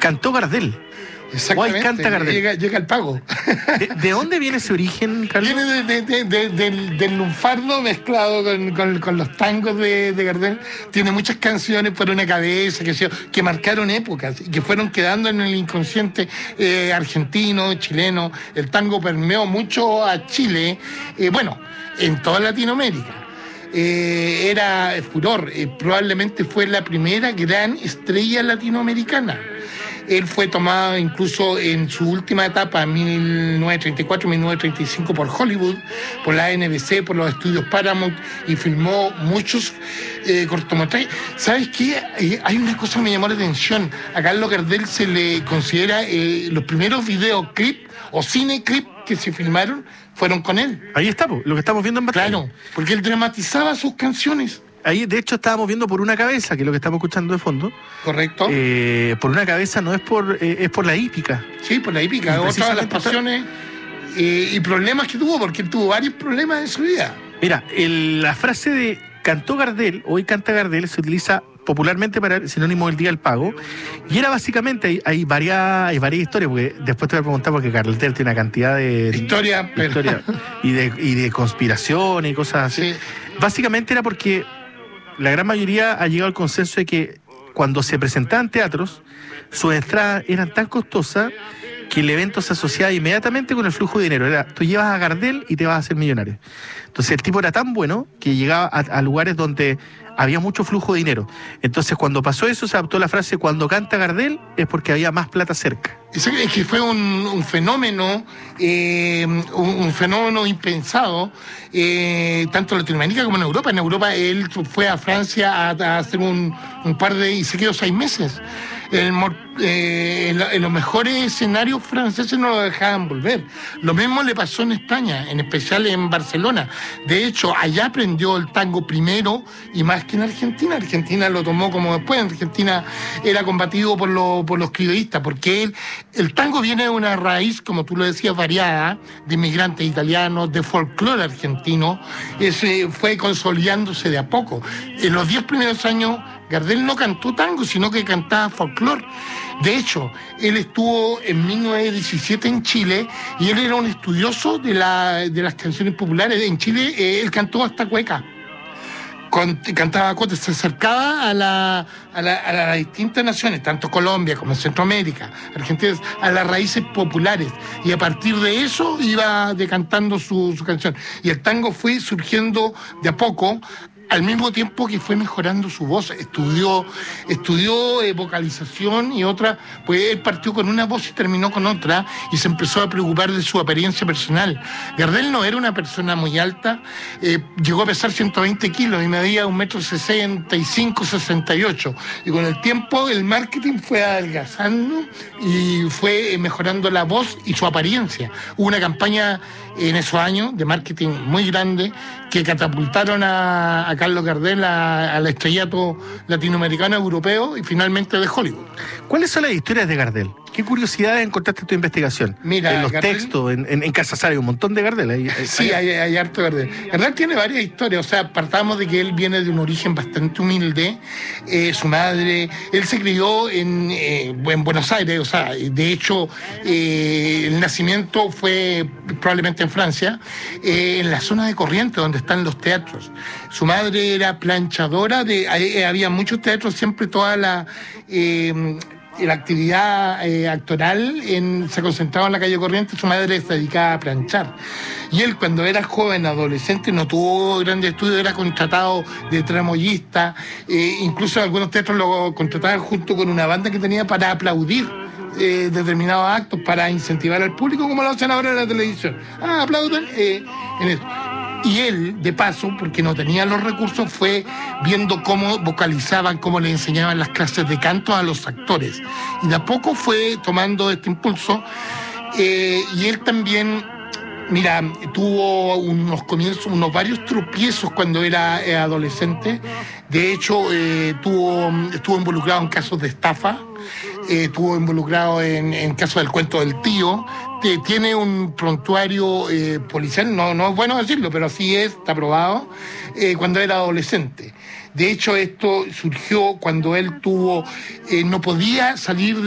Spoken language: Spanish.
Cantó Gardel. Exactamente, canta Gardel. Llega el pago. ¿De dónde viene ese origen, Carlos? Viene del lunfardo mezclado con los tangos de Gardel. Tiene muchas canciones por una cabeza que marcaron épocas y que fueron quedando en el inconsciente argentino, chileno. El tango permeó mucho a Chile, en toda Latinoamérica. Era furor, probablemente fue la primera gran estrella latinoamericana. Él fue tomado incluso en su última etapa, 1934-1935, por Hollywood, por la NBC, por los estudios Paramount, y filmó muchos cortometrajes. ¿Sabes qué? Hay una cosa que me llamó la atención. A Carlos Gardel se le considera los primeros videoclips o cineclips que se filmaron fueron con él. Ahí está, lo que estamos viendo en pantalla. Claro, porque él dramatizaba sus canciones. Ahí, de hecho, estábamos viendo Por una cabeza, que es lo que estamos escuchando de fondo. Correcto. Por una cabeza no es es por la hípica. Sí, por la hípica. Otra de las pasiones y problemas que tuvo, porque él tuvo varios problemas en su vida. Mira, la frase de cantó Gardel, hoy canta Gardel, se utiliza popularmente para el sinónimo del Día del Pago, y era básicamente, hay varias historias, porque después te voy a preguntar, porque Gardel tiene una cantidad de historia y de conspiraciones y cosas así. Sí. Básicamente era porque la gran mayoría ha llegado al consenso de que cuando se presentaban teatros, sus entradas eran tan costosas que el evento se asociaba inmediatamente con el flujo de dinero. Tú llevas a Gardel y te vas a hacer millonario. Entonces el tipo era tan bueno que llegaba a lugares donde había mucho flujo de dinero. Entonces cuando pasó eso, se adoptó la frase: cuando canta Gardel es porque había más plata cerca. Es que fue un fenómeno, un fenómeno impensado, tanto en Latinoamérica como en Europa. En Europa él fue a Francia a hacer un par y se quedó 6 meses. En los mejores escenarios franceses no lo dejaban volver. Lo mismo le pasó en España, en especial en Barcelona. De hecho, allá aprendió el tango primero y más que en Argentina. Argentina lo tomó como después. En Argentina era combatido por los criollistas, porque el tango viene de una raíz, como tú lo decías, variada, de inmigrantes italianos, de folclore argentino. Fue consolidándose de a poco. En los 10 primeros años, Gardel no cantó tango, sino que cantaba folclore. De hecho, él estuvo en 1917 en Chile y él era un estudioso de las canciones populares. En Chile él cantó hasta cueca. Cantaba cueca, se acercaba a las distintas naciones, tanto Colombia como Centroamérica, Argentina, a las raíces populares. Y a partir de eso iba decantando su canción. Y el tango fue surgiendo de a poco, al mismo tiempo que fue mejorando su voz. Estudió vocalización y otra, pues él partió con una voz y terminó con otra, y se empezó a preocupar de su apariencia personal. Gardel no era una persona muy alta, llegó a pesar 120 kilos y medía 1,65 m, 68. Y con el tiempo el marketing fue adelgazando y fue mejorando la voz y su apariencia. Hubo una campaña en esos años de marketing muy grande que catapultaron a Carlos Gardel al estrellato latinoamericano, europeo y finalmente de Hollywood. ¿Cuáles son las historias de Gardel? ¿Qué curiosidades encontraste en tu investigación? Mira, en los Gardel, textos, en Casasar hay un montón de Gardel. Hay harto Gardel. Gardel tiene varias historias. O sea, partamos de que él viene de un origen bastante humilde. Su madre, él se crió en Buenos Aires. O sea, de hecho, el nacimiento fue probablemente en Francia, en la zona de Corrientes, donde están los teatros. Su madre era planchadora, había muchos teatros, siempre toda la actividad actoral se concentraba en la calle Corrientes. Su madre se dedicaba a planchar. Y él, cuando era joven, adolescente, no tuvo grandes estudios, era contratado de tramoyista, incluso en algunos teatros lo contrataban junto con una banda que tenía para aplaudir determinados actos, para incentivar al público, como lo hacen ahora en la televisión. Aplauden en eso. Y él, de paso, porque no tenía los recursos, fue viendo cómo vocalizaban, cómo le enseñaban las clases de canto a los actores. Y de a poco fue tomando este impulso. Y él también, mira, tuvo unos varios tropiezos cuando era adolescente. De hecho, estuvo involucrado en casos de estafa. Estuvo involucrado en casos del cuento del tío. Tiene un prontuario policial, no es bueno decirlo, pero así es, está probado, cuando era adolescente. De hecho, esto surgió cuando él no podía salir